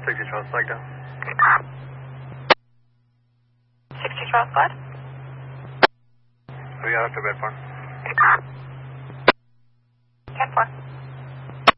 60 Charles flag down. 60 Charles flag. We are after Bedford.